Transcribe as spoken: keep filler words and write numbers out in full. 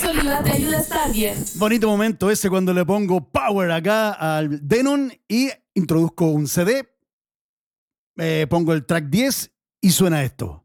Sexualidad te ayuda a estar bien. Bonito momento ese cuando le pongo power acá al Denon y introduzco un C D, eh, pongo el track diez y suena esto.